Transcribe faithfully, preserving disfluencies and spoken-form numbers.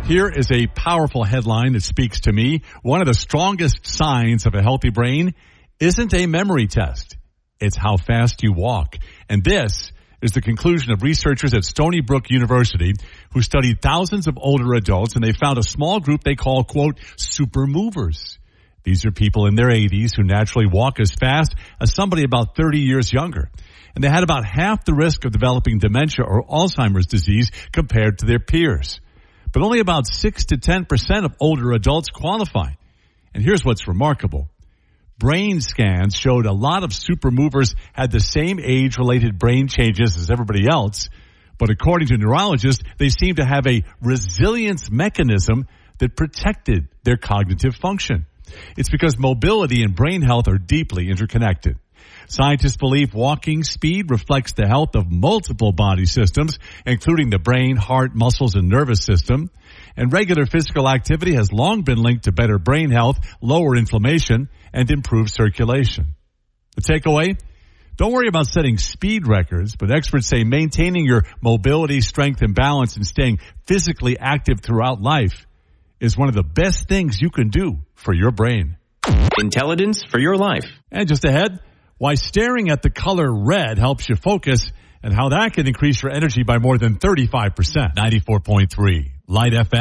Here is a powerful headline that speaks to me. One of the strongest signs of a healthy brain isn't a memory test. It's how fast you walk. And this is the conclusion of researchers at Stony Brook University who studied thousands of older adults, and they found a small group they call, quote, super movers. These are people in their eighties who naturally walk as fast as somebody about thirty years younger. And they had about half the risk of developing dementia or Alzheimer's disease compared to their peers. But only about six to ten percent of older adults qualify. And here's what's remarkable. Brain scans showed a lot of super movers had the same age-related brain changes as everybody else, but according to neurologists, they seem to have a resilience mechanism that protected their cognitive function. It's because mobility and brain health are deeply interconnected. Scientists believe walking speed reflects the health of multiple body systems, including the brain, heart, muscles, and nervous system. And regular physical activity has long been linked to better brain health, lower inflammation, and improved circulation. The takeaway? Don't worry about setting speed records, but experts say maintaining your mobility, strength, and balance and staying physically active throughout life is one of the best things you can do for your brain. Intelligence for your life. And just ahead, why staring at the color red helps you focus and how that can increase your energy by more than thirty-five percent. ninety-four point three Light F M.